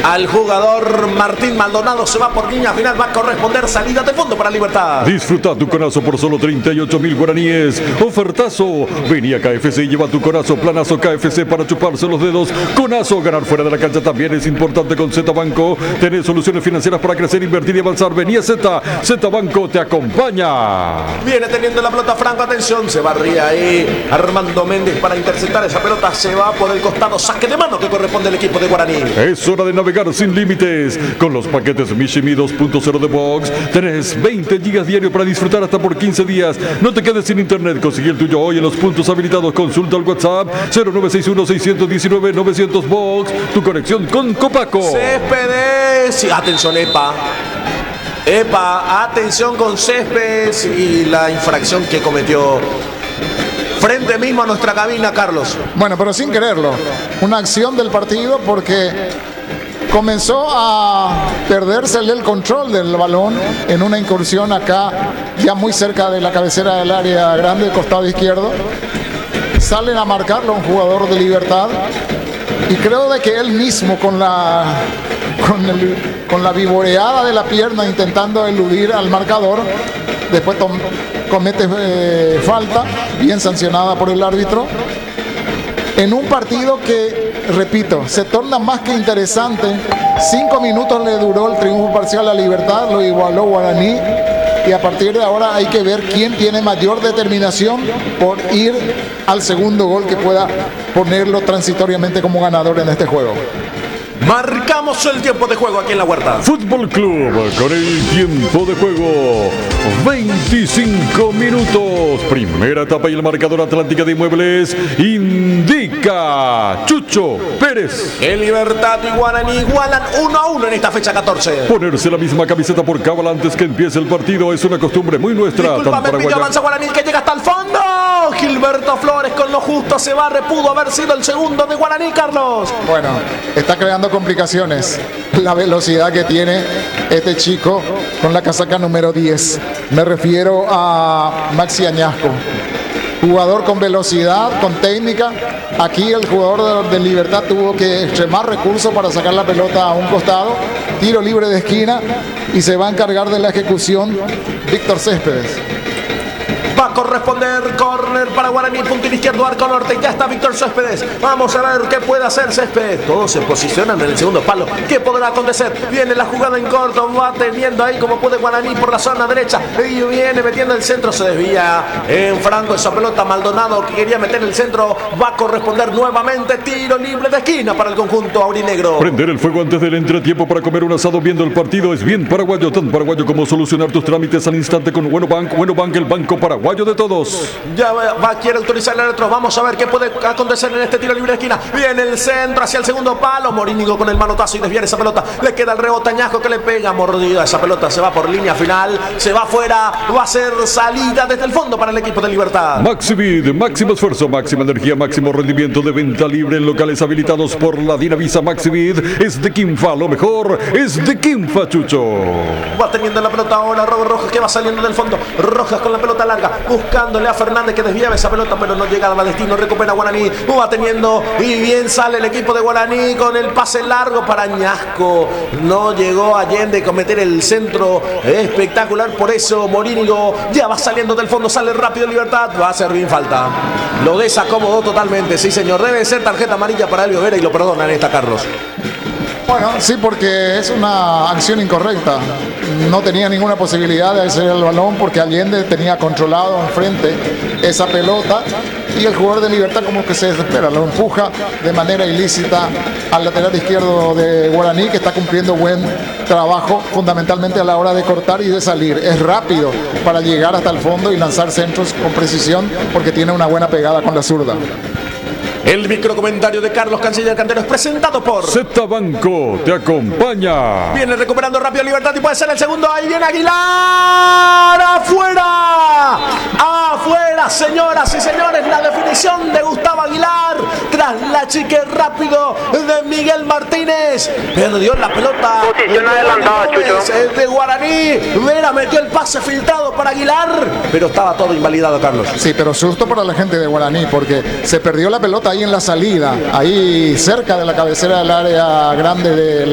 al jugador Martín Maldonado. Se va por línea final, va a corresponder salida de fondo para Libertad. Disfruta tu conazo por solo 38.000 guaraníes. Ofertazo. Vení a KFC y lleva tu conazo planazo KFC para chuparse los dedos. Conazo, ganar fuera de la cancha también es importante con Z Banco. Tenés soluciones financieras para crecer, invertir y avanzar. Vení a Z Banco te acompaña. Viene teniendo la pelota Franco, atención, se barría ahí Armando Méndez para interceptar esa pelota. Se va por el costado, saque de mano que corresponde al equipo de Guaraní. Es hora de navegar sin límites. Con los paquetes Mishimi 2.0 de Box tenés 20 gigas diario para disfrutar hasta por 15 días. No te quedes sin internet, consigue el tuyo hoy en los puntos habilitados. Consulta al WhatsApp 0961-619-900 Box. Tu conexión con Copaco. Céspedes, sí, atención atención con Céspedes y la infracción que cometió frente mismo a nuestra cabina, Carlos. Bueno, pero sin quererlo. Una acción del partido porque comenzó a perderse el control del balón en una incursión acá, ya muy cerca de la cabecera del área grande, del costado izquierdo. Salen a marcarlo un jugador de Libertad y creo de que él mismo con la vivoreada de la pierna intentando eludir al marcador, después comete falta, bien sancionada por el árbitro, en un partido que, repito, se torna más que interesante. 5 minutos le duró el triunfo parcial a Libertad, lo igualó Guaraní, y a partir de ahora hay que ver quién tiene mayor determinación por ir al segundo gol que pueda ponerlo transitoriamente como ganador en este juego. Marcamos el tiempo de juego aquí en La Huerta. Fútbol Club con el tiempo de juego 25 minutos. Primera etapa y el marcador Atlántica de Inmuebles indica Chucho Pérez. El Libertad y Guaraní igualan 1-1 en esta fecha 14. Ponerse la misma camiseta por cábala antes que empiece el partido es una costumbre muy nuestra. Discúlpame, Pillo, avanza Guaraní que llega hasta el fondo. Gilberto Flores con lo justo se barre, pudo haber sido el segundo de Guaraní, Carlos. Bueno, está creando complicaciones la velocidad que tiene este chico con la casaca número 10. Me refiero a Maxi Añasco, jugador con velocidad, con técnica. Aquí el jugador de Libertad tuvo que extremar recursos para sacar la pelota a un costado, tiro libre de esquina, y se va a encargar de la ejecución Víctor Céspedes. Va a corresponder córner para Guaraní, punto izquierdo, arco norte. Ya está Víctor Céspedes. Vamos a ver qué puede hacer Céspedes. Todos se posicionan en el segundo palo. ¿Qué podrá acontecer? Viene la jugada en corto. Va teniendo ahí como puede Guaraní por la zona derecha. Y viene metiendo el centro. Se desvía en franco esa pelota. Maldonado que quería meter el centro. Va a corresponder nuevamente. Tiro libre de esquina para el conjunto aurinegro. Prender el fuego antes del entretiempo para comer un asado viendo el partido es bien paraguayo. Tan paraguayo como solucionar tus trámites al instante con Bueno Bank, el banco paraguayo de todos. Ya quiere autorizar el árbitro. Vamos a ver qué puede acontecer en este tiro libre de esquina. Viene el centro hacia el segundo palo. Morínigo con el manotazo y desvía esa pelota. Le queda el rebote Añasco que le pega. Mordida esa pelota. Se va por línea final. Se va afuera. Va a ser salida desde el fondo para el equipo de Libertad. Maxivid, máximo esfuerzo, máxima energía, máximo rendimiento de venta libre en locales habilitados por la Dinavisa. Maxivid es de Quinfa. Lo mejor es de Quinfa, Chucho. Va teniendo la pelota ahora Robert Rojas que va saliendo del fondo. Rojas con la pelota larga. Buscándole a Fernández que desviaba esa pelota, pero no llegaba al destino. Recupera Guaraní. Va teniendo y bien sale el equipo de Guaraní con el pase largo para Añasco. No llegó Allende a cometer el centro espectacular. Por eso Morínigo ya va saliendo del fondo. Sale rápido Libertad. Va a hacer bien falta. Lo desacomodó totalmente. Sí, señor. Debe ser tarjeta amarilla para Elvio Vera y lo perdonan esta, Carlos. Bueno, sí, porque es una acción incorrecta. No tenía ninguna posibilidad de hacer el balón porque Allende tenía controlado enfrente esa pelota y el jugador de Libertad como que se desespera, lo empuja de manera ilícita al lateral izquierdo de Guaraní, que está cumpliendo buen trabajo fundamentalmente a la hora de cortar y de salir. Es rápido para llegar hasta el fondo y lanzar centros con precisión porque tiene una buena pegada con la zurda. El microcomentario de Carlos Canciller Cantero es presentado por Z Banco te acompaña. Viene recuperando rápido Libertad y puede ser el segundo. Ahí viene Aguilar. ¡Afuera! ¡Afuera, señoras y señores! La definición de Gustavo Aguilar tras la chique rápido de Miguel Martínez. Perdió la pelota. Posición adelantada, Chucho. De Guaraní. Vera metió el pase filtrado para Aguilar, pero estaba todo invalidado, Carlos. Sí, pero susto para la gente de Guaraní porque se perdió la pelota ahí en la salida, ahí cerca de la cabecera del área grande de